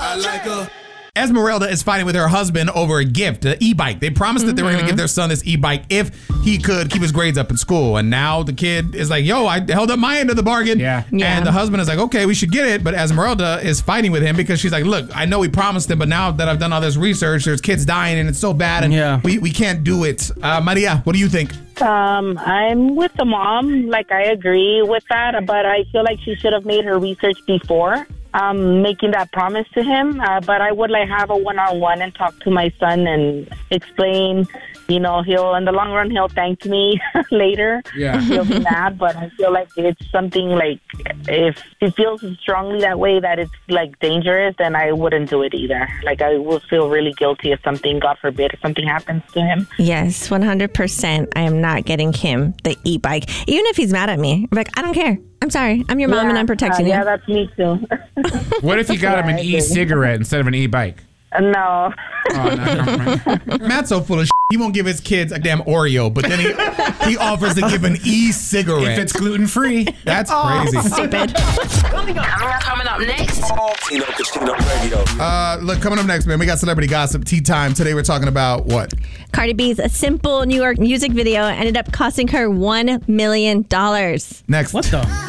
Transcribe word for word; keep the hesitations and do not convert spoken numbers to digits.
I like her. Esmeralda is fighting with her husband over a gift, an e-bike. They promised that they were going to give their son this e-bike if he could keep his grades up in school. And now the kid is like, yo, I held up my end of the bargain. Yeah. Yeah. And the husband is like, okay, we should get it. But Esmeralda is fighting with him because she's like, look, I know we promised him, but now that I've done all this research, there's kids dying and it's so bad and Yeah. we, we can't do it. Uh, Maria, what do you think? Um, I'm with the mom. Like, I agree with that, but I feel like she should have made her research before um, making that promise to him. Uh, but I would like have a one-on-one and talk to my son and explain. You know, he'll in the long run he'll thank me later. Yeah. He'll be mad, but I feel like it's something like if he feels strongly that way that it's like dangerous, then I wouldn't do it either. Like I will feel really guilty if something, God forbid, if something happens to him. Yes, one hundred percent. I am not getting him the e-bike. Even if he's mad at me. I'm like, I don't care. I'm sorry. I'm your mom Yeah, and I'm protecting uh, you. Yeah, that's me too. What if you got him Yeah, an I agree. e-cigarette instead of an e-bike? No. Oh, no. Matt's so full of shit. He won't give his kids a damn Oreo, but then he, he offers to give an e-cigarette. If it's gluten-free. That's crazy. Stupid. Coming up, coming up next. Tino Casino Radio. Uh, look, coming up next, man, we got celebrity gossip, tea time. Today we're talking about what? Cardi B's a simple New York music video ended up costing her one million dollars. Next. What the?